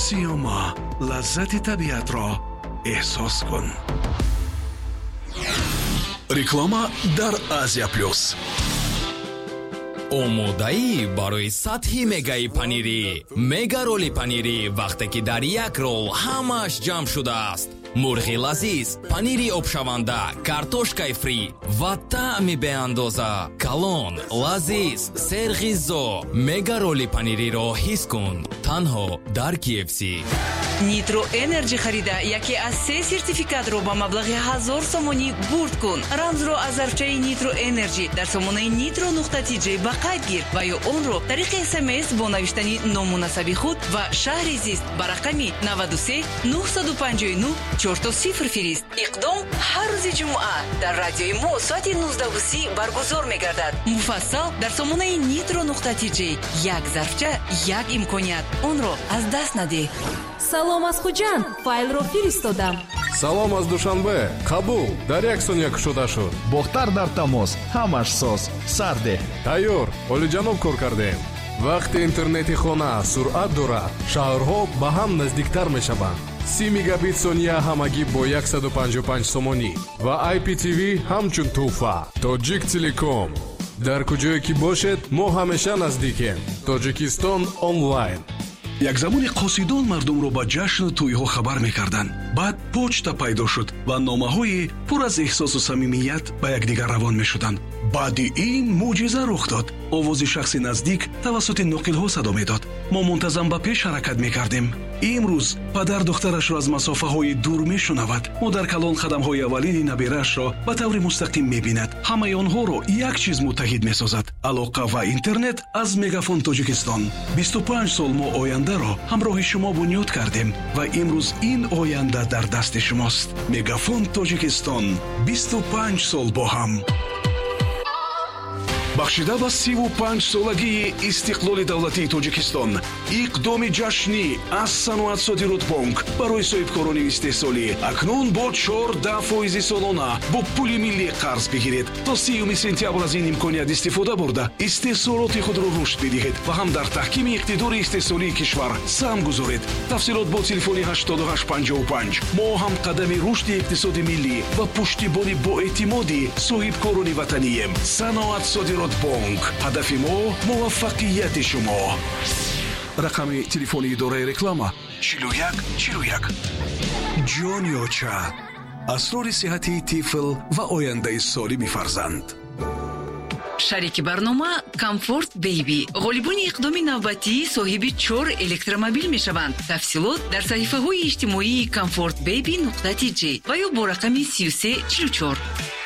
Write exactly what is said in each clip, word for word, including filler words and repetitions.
سیاما، لذت طبیعت را احساس کن. реклама дар Азия плюс. омодаӣ барои сатҳи мегаи панири. мега роли панири вақте ки дар як рол ҳамааш ҷамъ шудааст. мурғи лазиз, панири обшаванда, картошкаи фри ва таъми беандоза. калон, лазиз, серғиззо. мега роли панириро ҳис кун танҳо дар ки эф си. Nitro Energy харида яке аз се сертификатро ба маблағи ҳазор сомонӣ бурд кун. Рамзро аз зарфчаи Nitro Energy дар сомонаи nitro нуқта ти ҷей ба қайд гир ва ё онро тариқи эс эм эс бо навиштани ному насаби худ ва шаҳри зист ба рақами наваду се нуҳсаду панҷоҳу нӯҳ чорто сифр фирист. Иқдом ҳар рӯзи ҷумъа дар радиои мо соати нуздаҳу си баргузор мегардад. Муфассал дар сомонаи nitro нуқта ти ҷей. Як зарфча, як имконият. Онро аз даст надеҳ. салом аз хуҷанд, файлро фиристодам. салом аз душанбе, қабул, дар як сония кушода шуд. бохтар дар тамос, ҳамаш соз, сарде. Тайёр, олиҷаноб кор кардем. вақти интернети хона суръат дорад, шаҳрҳо ба ҳам наздиктар мешаванд. си мегабит сония ҳамагӣ бо яксаду панҷоҳу панҷ сомонӣ ва ай пи ти ви ҳамчун туҳфа. Тоҷик Телеком. дар куҷое ки бошед, мо ҳамеша наздикем. Тоҷикистон онлайн. як замони қосидон мардумро ба ҷашну тӯйҳо хабар мекарданд. баъд почта пайдо шуд ва номаҳои пур аз эҳсосу самимият ба якдигар равон мешуданд. баъди ин мӯъҷиза рух дод. овози шахси наздик тавассути ноқилҳо садо медод. мо мунтазам ба пеш ҳаракат мекардем. имрӯз падар духтарашро аз масофаҳои дур мешунавад. модар калон қадамҳои аввалини набираашро ба таври мустақим мебинад. ҳамаи онҳоро як чиз муттаҳид месозад: алоқа ва интернет аз Мегафон Тоҷикистон. бисту панҷ сол мо ояндаро ҳамроҳи шумо бунёд кардем ва имрӯз ин оянда дар дасти шумост. Мегафон Тоҷикистон, бисту панҷ сол бо ҳам. бахшида ба сиву панҷ солагии истиқлоли давлатии Тоҷикистон, иқдоми ҷашнӣ аз Саноатсодиротбонк барои соҳибкорони истеҳсолӣ акнун бо чордаҳ фоизи солона бо пули миллӣ қарз бигиред то сеюми сентябр аз ин имконият истифода бурда истеҳсолоти худро рушд бидиҳед ва ҳам дар таҳкими иқтидори истеҳсолии кишвар саҳм гузоред. тафсилот бо телефони ҳаштоду ҳашт панҷоҳу панҷ. мо ҳам қадами рушди иқтисоди миллӣ ва пуштибони боэътимоди соҳибкорони ватанием. Саноатсодиротбонк. бонк. ҳадафи мо муваффақияти шумо. рақами телефони идораи реклама чилу як чилу як. ҷонёча, асрори сиҳати тифл ва ояндаи солими фарзанд. шарики барнома Comfort Baby ғолибони иқдоми навбатӣ соҳиби чор электромобил мешаванд. тафсилот дар саҳифаҳои иҷтимоии comfort baby нуқта ти ҷей ва ё бо рақами сию се чилу чор.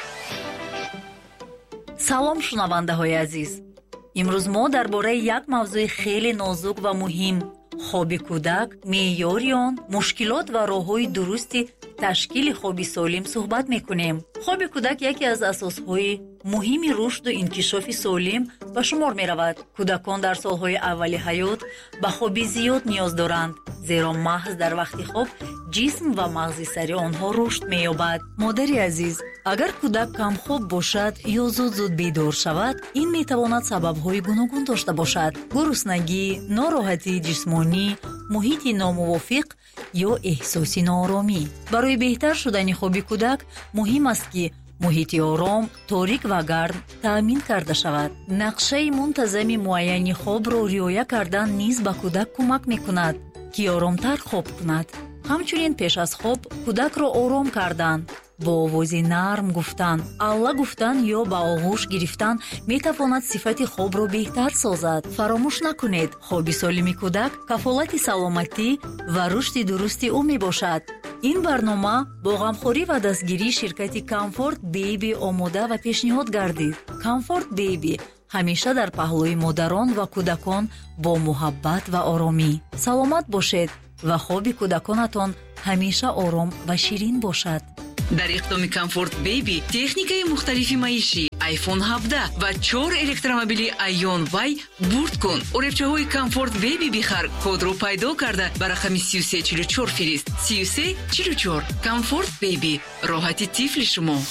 салом шунавандаҳои азиз, имрӯз мо дар бораи як мавзӯи хеле нозук ва муҳим خواب کودک، معیار آن، مشکلات و راه‌های درستی تشکیل خواب سالم صحبت می‌کنیم. خواب کودک یکی از اساس‌های مهم رشد و انکشاف سالم به شمار می‌رود. کودکان در سال‌های اولی حیات به خواب زیاد نیاز دارند، زیرا محض در وقت خواب جسم و مغز سری آنها رشد می‌یابد. مادری عزیز، اگر کودک کم خواب باشد یا زود زود بیدار شود، این می‌تواند سبب‌های گوناگون داشته باشد: گرسنگی، ناراحتی جسمانی، محیط ناموافق یا احساسی ناآرامی. برای بهتر شدن خواب کودک مهم است که محیط آرام، تاریک و گرم تأمین کرده شود. نقشه منتظم معین خواب را رعایت کردن نیز به کودک کمک می‌کند که آرامتر خواب کند. همچنین پیش از خواب کودک را آرام کردن، با آواز نرم گفتن، الله گفتن یا با آغوش گرفتن میتواند صفت خواب را بهتر سازد. فراموش نکنید خواب سالم کودک کفالت سلامتی و رشد درست او می باشد. این برنامه با غمخوری و دستگیری شرکت کامفورت بیبی آماده و پیشنهاد گردید. کامفورت بیبی همیشه در پهلوی مادران و کودکان با محبت و آرامی. سلامت باشید و خواب کودکانتان همیشه آرام و شیرین باشد. در اقدام کامفورت بیبی تکنیکای مختلفی معیشی آیفون هفده و چهار الکترومبیل ایون وای برد کن. اوریبچه های کامفورت بیبی بخر، کد رو پیدا کرده بر رقم سی و سه چهل و چهار فرست. سی و سه چهل و چهار. کامفورت بیبی، راحتی طفل شما.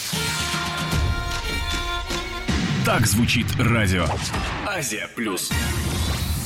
Так звучит радио Азия Плюс.